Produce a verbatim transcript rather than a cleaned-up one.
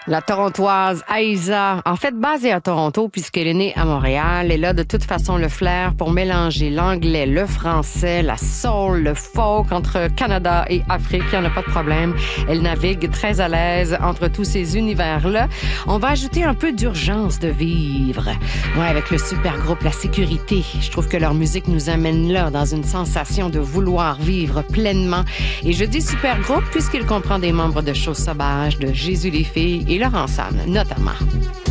La Torontoise Aïssa, en fait basée à Toronto puisqu'elle est née à Montréal, elle a de toute façon le flair pour mélanger l'anglais, le français, la soul, le folk entre Canada et Afrique. Il n'y en a pas de problème. Elle navigue très à l'aise entre tous ces univers-là. On va ajouter un peu d'urgence de vivre. Ouais, avec le super groupe La Sécurité. Je trouve que leur musique nous amène là, dans une sensation de vouloir vivre pleinement. Et je dis super groupe puisqu'il comprend des membres de Choses Sauvages, de Jésus les filles et Laurent Sam, notamment.